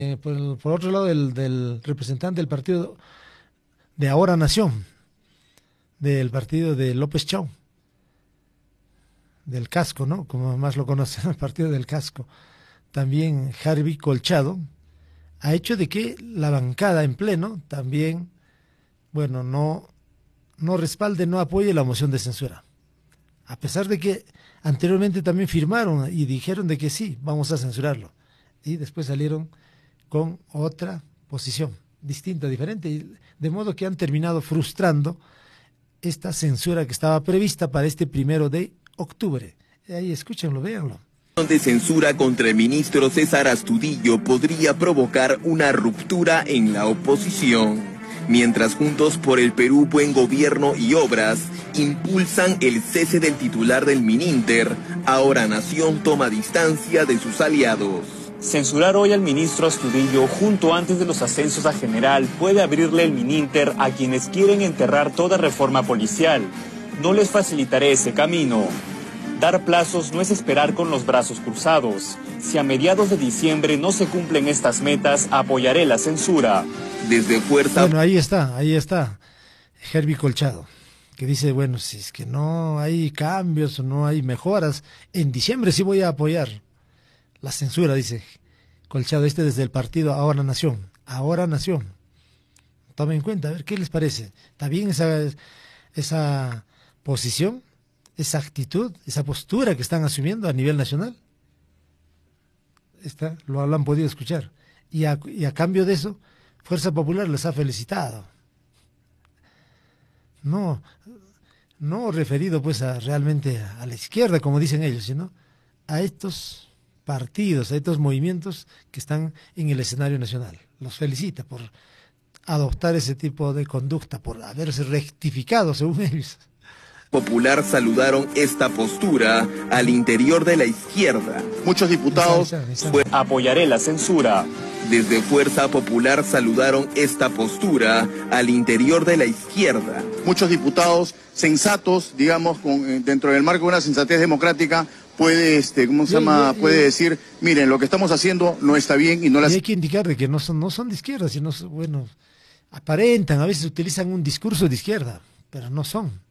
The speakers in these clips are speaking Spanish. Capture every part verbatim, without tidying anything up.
Eh, por, el- por otro lado, el del representante del partido de Ahora Nación, del partido de López Chau, del Casco, ¿no? Como más lo conocen, el partido del Casco. También Harvey Colchado, ha hecho de que la bancada en pleno también, bueno, no, no respalde, no apoye la moción de censura. A pesar de que anteriormente también firmaron y dijeron de que sí, vamos a censurarlo. Y después salieron con otra posición distinta, diferente, y de modo que han terminado frustrando esta censura que estaba prevista para este primero de octubre. Ahí escúchenlo, véanlo. De censura contra el ministro César Astudillo podría provocar una ruptura en la oposición, mientras Juntos por el Perú, Buen Gobierno y Obras impulsan el cese del titular del Mininter. Ahora Nación toma distancia de sus aliados. Censurar hoy al ministro Astudillo junto antes de los ascensos a general puede abrirle el Mininter a quienes quieren enterrar toda reforma policial. No les facilitaré ese camino. Dar plazos no es esperar con los brazos cruzados. Si a mediados de diciembre no se cumplen estas metas, apoyaré la censura. Desde Fuerza... Bueno, ahí está, ahí está Herbie Colchado, que dice, bueno, si es que no hay cambios o no hay mejoras, en diciembre sí voy a apoyar la censura, dice Colchado, este desde el partido Ahora Nación. Ahora Nación. Tomen en cuenta, a ver qué les parece. ¿Está bien esa, esa posición? Esa actitud, esa postura que están asumiendo a nivel nacional. Esta, lo, lo han podido escuchar. Y a, y a cambio de eso, Fuerza Popular les ha felicitado. No, no referido pues a, realmente a, a la izquierda, como dicen ellos, sino a estos partidos, a estos movimientos que están en el escenario nacional. Los felicita por adoptar ese tipo de conducta, por haberse rectificado, según ellos. Popular saludaron esta postura al interior de la izquierda. Muchos diputados... Ahí está, ahí está. Apoyaré la censura. Desde Fuerza Popular saludaron esta postura al interior de la izquierda. Muchos diputados sensatos, digamos, con, dentro del marco de una sensatez democrática, puede, este, ¿cómo se Y- llama? y- y- Puede decir, miren, lo que estamos haciendo no está bien y no Y las... hay que indicar de que no son, no son de izquierda, sino, son- bueno, aparentan, a veces utilizan un discurso de izquierda, pero no son.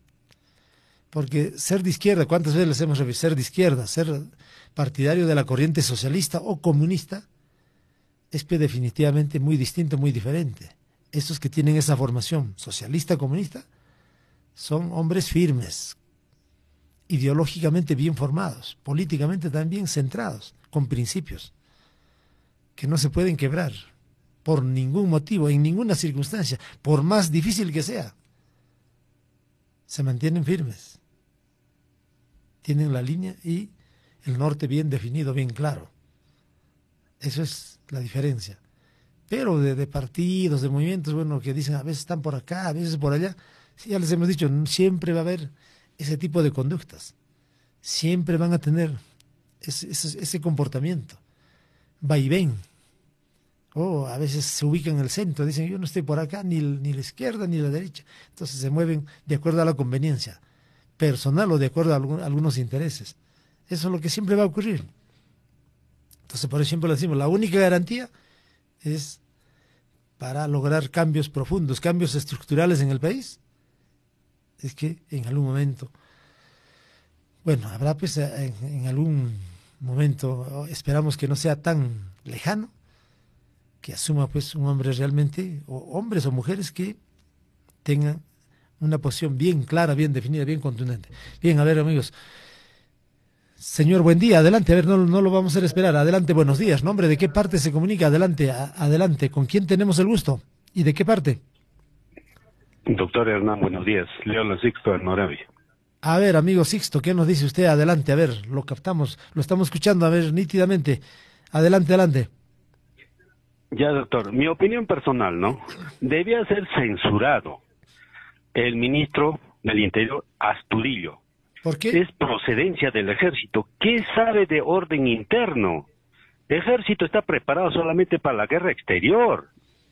Porque ser de izquierda, ¿cuántas veces les hemos referido? Ser de izquierda, ser partidario de la corriente socialista o comunista, es pues, definitivamente muy distinto, muy diferente. Estos que tienen esa formación socialista, comunista, son hombres firmes, ideológicamente bien formados, políticamente también centrados, con principios, que no se pueden quebrar por ningún motivo, en ninguna circunstancia, por más difícil que sea. Se mantienen firmes. Tienen la línea y el norte bien definido, bien claro. Eso es la diferencia. Pero de, de partidos, de movimientos, bueno, que dicen a veces están por acá, a veces por allá, sí, ya les hemos dicho, siempre va a haber ese tipo de conductas. Siempre van a tener ese, ese, ese comportamiento. Va y ven. O a veces se ubican en el centro, dicen yo no estoy por acá, ni, ni la izquierda ni la derecha. Entonces se mueven de acuerdo a la conveniencia personal o de acuerdo a, algún, a algunos intereses. Eso es lo que siempre va a ocurrir. Entonces por eso siempre lo decimos, la única garantía es para lograr cambios profundos, cambios estructurales en el país, es que en algún momento, bueno, habrá pues en, en algún momento, esperamos que no sea tan lejano, que asuma pues un hombre realmente, o hombres o mujeres que tengan una posición bien clara, bien definida, bien contundente. Bien, a ver amigos, señor, buen día, adelante, a ver, no, no lo vamos a hacer esperar, adelante, buenos días, nombre, ¿de qué parte se comunica? Adelante, a, adelante, ¿con quién tenemos el gusto? ¿Y de qué parte? Doctor Hernán, buenos días, León Sixto de Moravia. A ver, amigo Sixto, ¿qué nos dice usted? Adelante, a ver, lo captamos, lo estamos escuchando, a ver, nítidamente, adelante, adelante. Ya, doctor, mi opinión personal, ¿no? Debía ser censurado el ministro del Interior, Astudillo. ¿Por qué? Es procedencia del ejército. ¿Qué sabe de orden interno? El ejército está preparado solamente para la guerra exterior.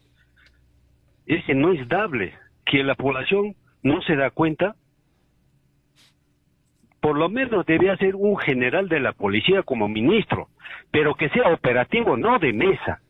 Es que no es dable que la población no se da cuenta. Por lo menos debía ser un general de la policía como ministro, pero que sea operativo, no de mesa.